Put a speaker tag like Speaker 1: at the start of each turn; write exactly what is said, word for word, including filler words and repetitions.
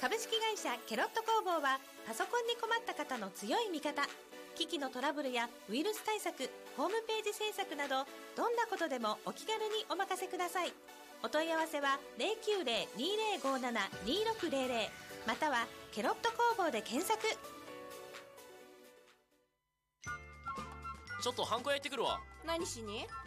Speaker 1: 株式会社ケロット工房はパソコンに困った方の強い味方。機器のトラブルやウイルス対策、ホームページ制作などどんなことでもお気軽にお任せください。お問い合わせは ゼロきゅうゼロ にーゼロごーなな にーろくゼロゼロ またはケロット工房で検索。
Speaker 2: ちょっとハンコ焼いてくるわ。
Speaker 3: 何しに？